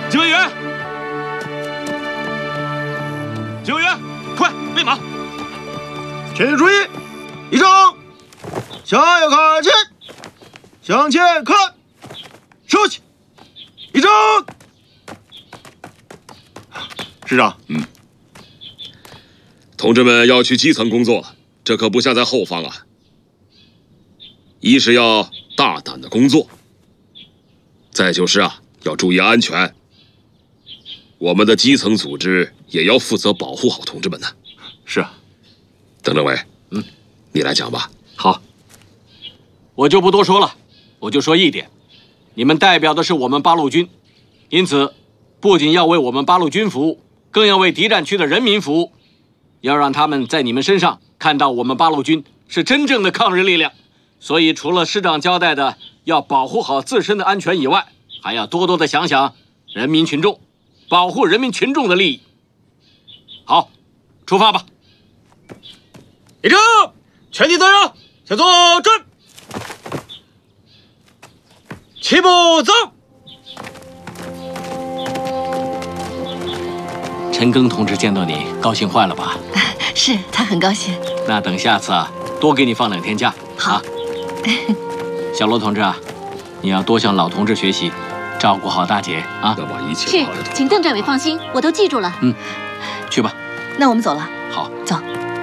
警卫员，警卫员，快备马！ 全体注意，立正，向右看齐，向前看，收起，立正。师长， 同志们要去基层工作，这可不像在后方啊。一是要大胆的工作，再就是啊，要注意安全。我们的基层组织也要负责保护好同志们呢。 是啊。 邓政委，你来讲吧。 好，我就不多说了，我就说一点：你们代表的是我们八路军，因此不仅要为我们八路军服务，更要为敌占区的人民服务，要让他们在你们身上看到我们八路军是真正的抗日力量。所以，除了师长交代的要保护好自身的安全以外，还要多多的想想人民群众，保护人民群众的利益。好，出发吧！立正，全体走向向左转，齐步走。陈赓同志见到你，高兴坏了吧？ 是他很高兴。 那等下次啊，多给你放2天假。 好。 小罗同志啊，你要多向老同志学习，照顾好大姐啊。 要把一切好的。 请邓政委放心，我都记住了。 去吧。 那我们走了。 好， 走。